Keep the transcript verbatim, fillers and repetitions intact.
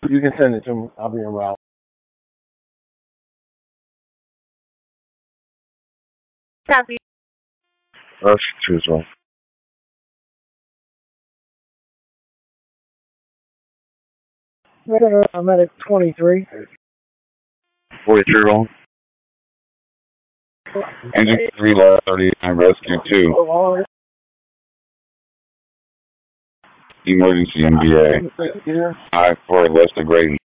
You can send it to me. I'll be in route. Copy. That's two, so. I'm at twenty-three. forty-three rolling. Engine three, last thirty-nine, rescue two. Emergency M B A. I for less degrading.